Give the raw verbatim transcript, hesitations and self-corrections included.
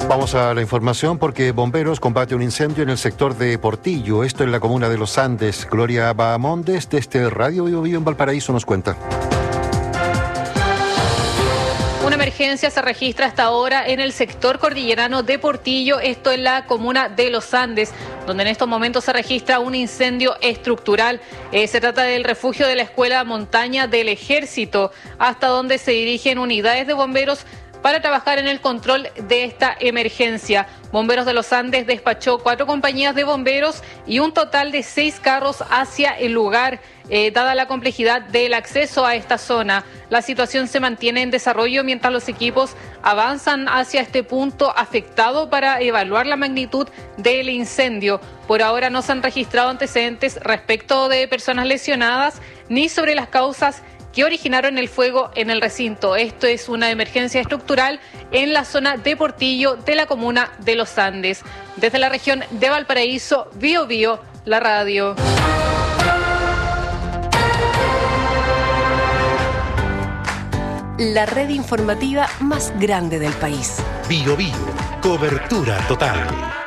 Vamos a la información porque bomberos combate un incendio en el sector de Portillo, esto en la comuna de Los Andes. Gloria Bahamondes, desde Radio Bio Bio en Valparaíso, nos cuenta. Una emergencia se registra hasta ahora en el sector cordillerano de Portillo, esto en la comuna de Los Andes, donde en estos momentos se registra un incendio estructural. Eh, se trata del refugio de la Escuela Montaña del Ejército, hasta donde se dirigen unidades de bomberos para trabajar en el control de esta emergencia. Bomberos de Los Andes despachó cuatro compañías de bomberos y un total de seis carros hacia el lugar, eh, dada la complejidad del acceso a esta zona. La situación se mantiene en desarrollo mientras los equipos avanzan hacia este punto afectado para evaluar la magnitud del incendio. Por ahora no se han registrado antecedentes respecto de personas lesionadas ni sobre las causas que originaron el fuego en el recinto. Esto es una emergencia estructural en la zona de Portillo de la comuna de Los Andes. Desde la región de Valparaíso, Bio Bio, la radio. La red informativa más grande del país. Bio Bio, cobertura total.